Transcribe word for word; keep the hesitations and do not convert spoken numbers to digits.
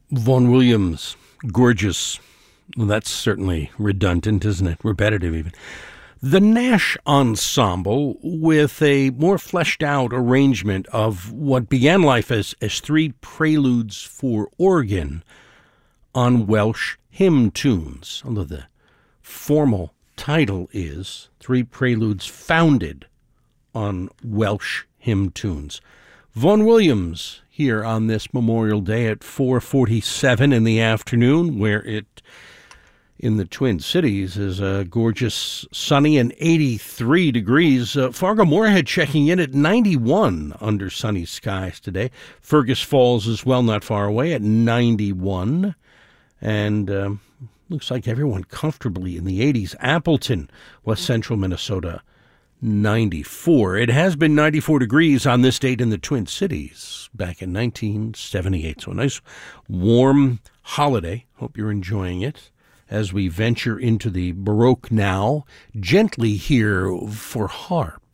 Vaughan Williams, gorgeous. Well, that's certainly redundant, isn't it? Repetitive, even. The Nash Ensemble, with a more fleshed out arrangement of what began life as, as three preludes for organ on Welsh hymn tunes, although the formal title is Three Preludes Founded on Welsh Hymn Tunes. Vaughan Williams here on this Memorial Day at four forty-seven in the afternoon, where it, in the Twin Cities, is a gorgeous sunny and eighty-three degrees. Uh, Fargo-Moorhead checking in at ninety-one under sunny skies today. Fergus Falls as well, not far away, at ninety-one. And um, looks like everyone comfortably in the eighties. Appleton, West Central Minnesota, ninety-four. It has been ninety-four degrees on this date in the Twin Cities back in nineteen seventy-eight. So a nice warm holiday. Hope you're enjoying it as we venture into the Baroque now, gently here for harp.